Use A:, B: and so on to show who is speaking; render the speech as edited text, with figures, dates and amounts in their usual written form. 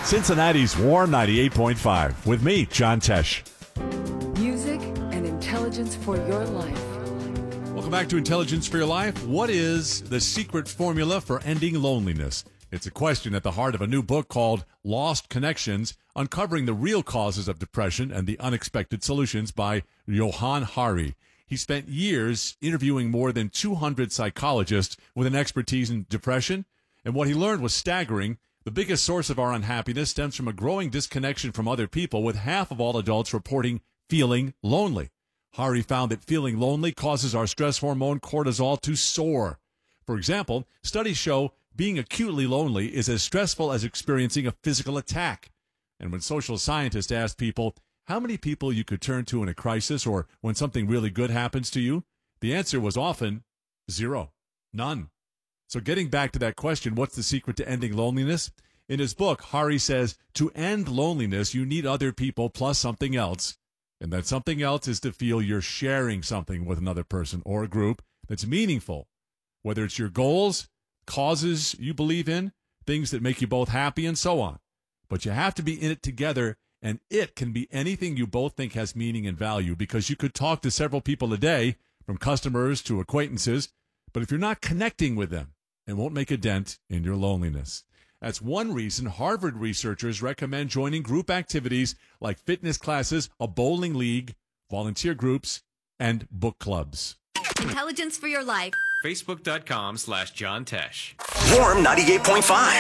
A: Cincinnati's Warm 98.5 with me, John Tesh.
B: Music and intelligence for your life.
A: Welcome back to Intelligence for Your Life. What is the secret formula for ending loneliness? It's a question at the heart of a new book called Lost Connections, Uncovering the Real Causes of Depression and the Unexpected Solutions by Johann Hari. He spent years interviewing more than 200 psychologists with an expertise in depression, and what he learned was staggering. The biggest source of our unhappiness stems from a growing disconnection from other people, with half of all adults reporting feeling lonely. Hari found that feeling lonely causes our stress hormone cortisol to soar. For example, studies show being acutely lonely is as stressful as experiencing a physical attack. And when social scientists asked people how many people you could turn to in a crisis or when something really good happens to you, the answer was often zero, none. So getting back to that question, what's the secret to ending loneliness? In his book, Hari says to end loneliness, you need other people plus something else. And that something else is to feel you're sharing something with another person or a group that's meaningful, whether it's your goals, causes you believe in, things that make you both happy, and so on. But you have to be in it together, and it can be anything you both think has meaning and value, because you could talk to several people a day, from customers to acquaintances, but if you're not connecting with them, it won't make a dent in your loneliness. That's one reason Harvard researchers recommend joining group activities like fitness classes, a bowling league, volunteer groups, and book clubs.
C: Intelligence for Your Life.
D: Facebook.com/John Tesh.
E: Warm 98.5.